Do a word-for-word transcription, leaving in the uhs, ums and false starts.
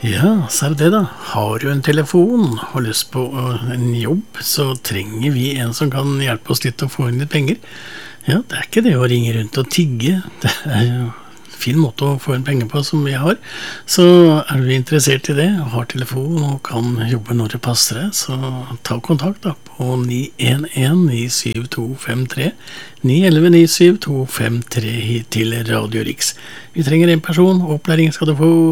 Ja, så er det det da. Har du en telefon og har lyst på øh, en jobb, så trenger vi en som kan hjelpe oss litt å få inn litt penger. Ja, det er ikke det å ringe rundt og tigge. Det er jo en fin måte å få en penger på som vi har. Så er du interessert i det, og har telefon og kan jobbe når det passer deg, så ta kontakt da på ni en en ni syv to fem tre, ni ett ett ni syv to fem tre hit til Radio Riks. Vi trenger en person, opplæring skal du få.